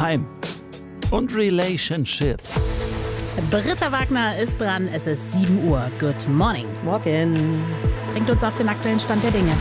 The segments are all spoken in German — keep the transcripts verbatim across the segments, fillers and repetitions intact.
Heim und Relationships. Britta Wagner ist dran. Es ist sieben Uhr. Good morning. Morgen. Bringt uns auf den aktuellen Stand der Dinge.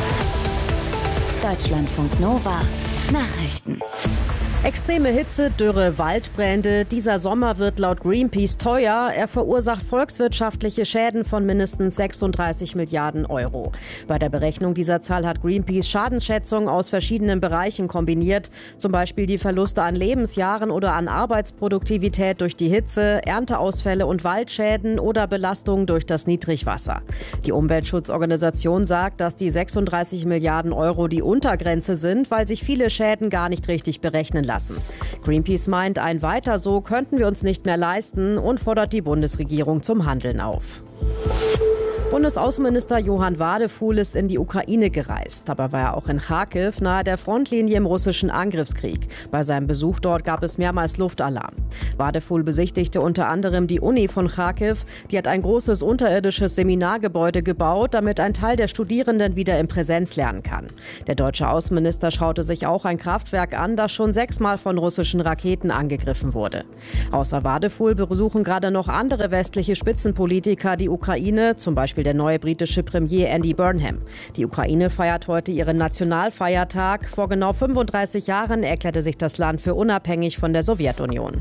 Deutschlandfunk Nova. Nachrichten. Extreme Hitze, Dürre, Waldbrände. Dieser Sommer wird laut Greenpeace teuer. Er verursacht volkswirtschaftliche Schäden von mindestens sechsunddreißig Milliarden Euro. Bei der Berechnung dieser Zahl hat Greenpeace Schadensschätzungen aus verschiedenen Bereichen kombiniert. Zum Beispiel die Verluste an Lebensjahren oder an Arbeitsproduktivität durch die Hitze, Ernteausfälle und Waldschäden oder Belastungen durch das Niedrigwasser. Die Umweltschutzorganisation sagt, dass die sechsunddreißig Milliarden Euro die Untergrenze sind, weil sich viele Schäden gar nicht richtig berechnen lassen. Greenpeace meint, ein Weiter so könnten wir uns nicht mehr leisten und fordert die Bundesregierung zum Handeln auf. Bundesaußenminister Johann Wadefuhl ist in die Ukraine gereist. Dabei war er auch in Charkiw, nahe der Frontlinie im russischen Angriffskrieg. Bei seinem Besuch dort gab es mehrmals Luftalarm. Wadefuhl besichtigte unter anderem die Uni von Charkiw. Die hat ein großes unterirdisches Seminargebäude gebaut, damit ein Teil der Studierenden wieder in Präsenz lernen kann. Der deutsche Außenminister schaute sich auch ein Kraftwerk an, das schon sechsmal von russischen Raketen angegriffen wurde. Außer Wadefuhl besuchen gerade noch andere westliche Spitzenpolitiker die Ukraine, zum Beispiel der neue britische Premier Andy Burnham. Die Ukraine feiert heute ihren Nationalfeiertag. Vor genau fünfunddreißig Jahren erklärte sich das Land für unabhängig von der Sowjetunion.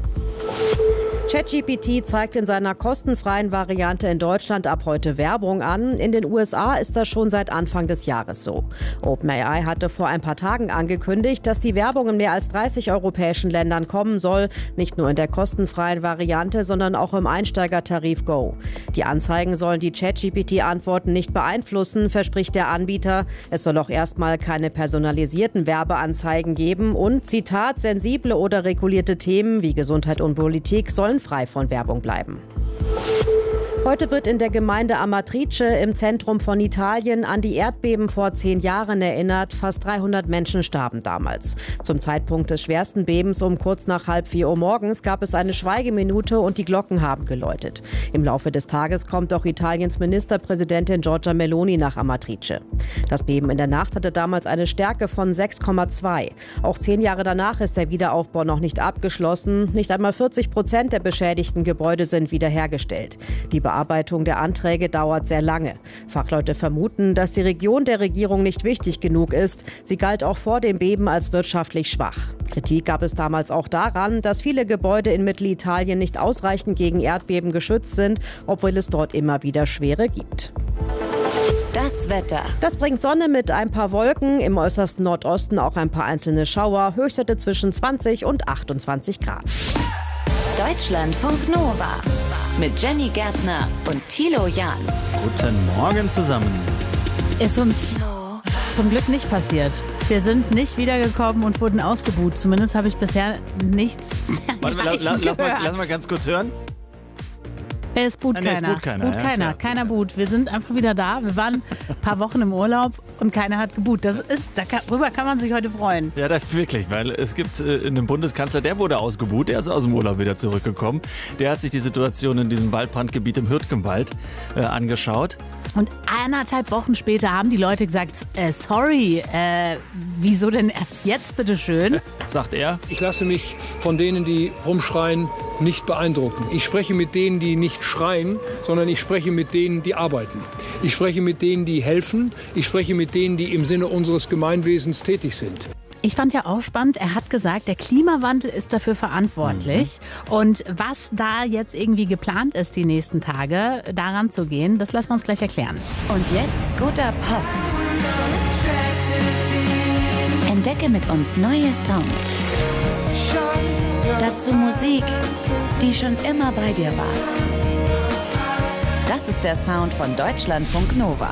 ChatGPT zeigt in seiner kostenfreien Variante in Deutschland ab heute Werbung an. In den U S A ist das schon seit Anfang des Jahres so. OpenAI hatte vor ein paar Tagen angekündigt, dass die Werbung in mehr als dreißig europäischen Ländern kommen soll. Nicht nur in der kostenfreien Variante, sondern auch im Einsteigertarif Go. Die Anzeigen sollen die ChatGPT-Antworten nicht beeinflussen, verspricht der Anbieter. Es soll auch erstmal keine personalisierten Werbeanzeigen geben und, Zitat, sensible oder regulierte Themen wie Gesundheit und Politik sollen frei von Werbung bleiben. Heute wird in der Gemeinde Amatrice im Zentrum von Italien an die Erdbeben vor zehn Jahren erinnert. Fast dreihundert Menschen starben damals. Zum Zeitpunkt des schwersten Bebens um kurz nach halb vier Uhr morgens gab es eine Schweigeminute und die Glocken haben geläutet. Im Laufe des Tages kommt auch Italiens Ministerpräsidentin Giorgia Meloni nach Amatrice. Das Beben in der Nacht hatte damals eine Stärke von sechs Komma zwei. Auch zehn Jahre danach ist der Wiederaufbau noch nicht abgeschlossen. Nicht einmal vierzig Prozent der beschädigten Gebäude sind wiederhergestellt. Die Bearbeitung der Anträge dauert sehr lange. Fachleute vermuten, dass die Region der Regierung nicht wichtig genug ist. Sie galt auch vor dem Beben als wirtschaftlich schwach. Kritik gab es damals auch daran, dass viele Gebäude in Mittelitalien nicht ausreichend gegen Erdbeben geschützt sind, obwohl es dort immer wieder Schwere gibt. Das Wetter. Das bringt Sonne mit ein paar Wolken, im äußersten Nordosten auch ein paar einzelne Schauer, Höchstwerte zwischen zwanzig und achtundzwanzig Grad. Deutschlandfunk Nova mit Jenny Gärtner und Thilo Jahn. Guten Morgen zusammen. Ist uns zum Glück nicht passiert. Wir sind nicht wiedergekommen und wurden ausgebuht. Zumindest habe ich bisher nichts Warte mal, la, la, lass, mal, lass mal ganz kurz hören. Es boot Ah, nee, es keiner. boot keiner, Boot ja, keiner. klar. Keiner boot. Wir sind einfach wieder da. Wir waren ein paar Wochen im Urlaub und keiner hat geboot. Das ist, darüber kann man sich heute freuen. Ja, das wirklich, weil es gibt äh, einen Bundeskanzler, der wurde ausgebuht, der ist aus dem Urlaub wieder zurückgekommen. Der hat sich die Situation in diesem Waldbrandgebiet im Hürtgenwald äh, angeschaut. Und eineinhalb Wochen später haben die Leute gesagt, äh, sorry, äh, wieso denn erst jetzt, bitteschön? Sagt er. Ich lasse mich von denen, die rumschreien, nicht beeindrucken. Ich spreche mit denen, die nicht schreien, sondern ich spreche mit denen, die arbeiten. Ich spreche mit denen, die helfen. Ich spreche mit denen, die im Sinne unseres Gemeinwesens tätig sind. Ich fand ja auch spannend, er hat gesagt, der Klimawandel ist dafür verantwortlich. Mhm. Und was da jetzt irgendwie geplant ist, die nächsten Tage, daran zu gehen, das lassen wir uns gleich erklären. Und jetzt guter Pop. Entdecke mit uns neue Songs. Dazu Musik, die schon immer bei dir war. Das ist der Sound von Deutschlandfunk Nova.